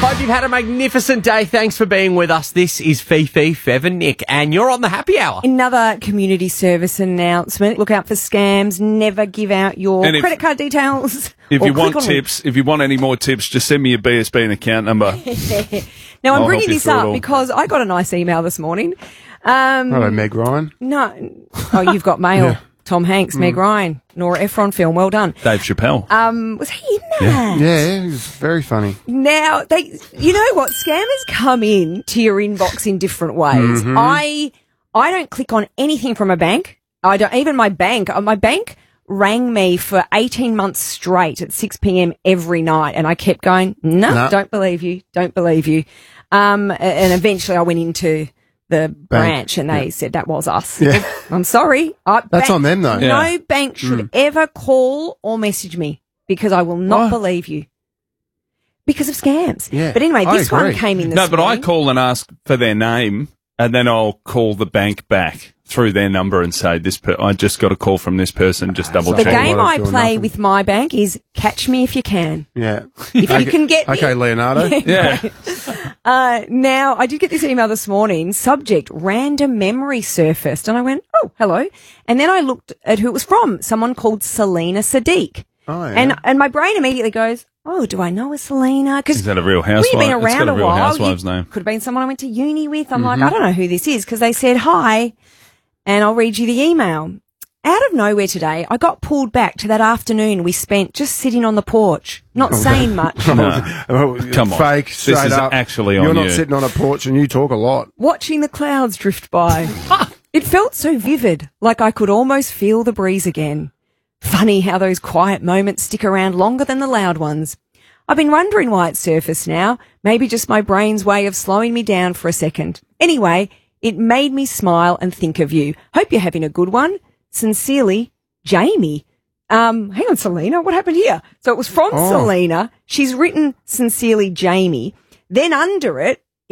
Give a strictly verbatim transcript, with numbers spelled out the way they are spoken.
Hope you've had a magnificent day. Thanks for being with us. This is Fifi, Fev and Nick, and you're on the happy hour. Another community service announcement. Look out for scams. Never give out your And if- credit card details. If or you want click on tips, if you want any more tips, just send me your B S B and account number. Now, I'm I'll bringing help you this through it up all. because I got a nice email this morning. Um, Hello, Meg Ryan. no. Oh, you've got mail. Yeah. Tom Hanks, Meg Ryan, Nora Ephron film. Well done. Dave Chappelle. Um, was he in that? Yeah, he's very funny. Now, they, you know what? Scammers come in to your inbox in different ways. I, I don't click on anything from a bank. I don't, even my bank, uh, my bank rang me for eighteen months straight at six p.m. every night. And I kept going, no, No. don't believe you. Don't believe you. Um, a- and eventually I went into the branch and they said that was us. Yeah. I'm sorry. I, That's on them, though. No Yeah. bank should ever call or message me because I will not What? believe you. Because of scams. Yeah, But anyway, I this one agree. came in this No, but I morning. call and ask for their name, and then I'll call the bank back through their number and say, "This per- I just got a call from this person. Just double The Check. check." game What I'm I doing, play nothing. with my bank is catch me if you can. Yeah. If you can get me. Okay, Leonardo. Yeah. Uh, now, I did get this email this morning. Subject, random memory surfaced. And I went, oh, hello. And then I looked at who it was from. Someone called Selena Sadiq. Oh, yeah. And and my brain immediately goes, oh, do I know a Selena? Because Is that a real we've housewife? been It's around got a a real while. housewives You- name. Could have been someone I went to uni with. I'm like, I don't know who this is because they said hi. And I'll read you the email. Out of nowhere today, I got pulled back to that afternoon we spent just sitting on the porch, not saying much, Oh, Come on. Fake, This straight is up. actually on You're not you. sitting on a porch and you talk a lot. watching the clouds drift by. It felt so vivid, like I could almost feel the breeze again. Funny how those quiet moments stick around longer than the loud ones. I've been wondering why it surfaced now. Maybe just my brain's way of slowing me down for a second. Anyway, it made me smile and think of you. Hope you're having a good one. Sincerely, Jamie. Um, hang on, Selena, what happened here? So it was from Oh. Selena. She's written Sincerely, Jamie. Then under it,